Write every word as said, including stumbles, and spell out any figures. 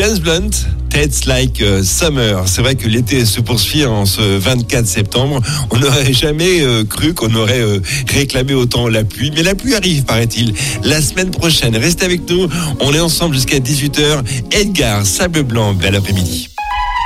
James Blunt, Tastes Like Summer. C'est vrai que l'été se poursuit en ce vingt-quatre septembre. On n'aurait jamais euh, cru qu'on aurait euh, réclamé autant la pluie. Mais la pluie arrive, paraît-il, la semaine prochaine. Restez avec nous. On est ensemble jusqu'à dix-huit heures. Edgar, Sable Blanc, bel après-midi.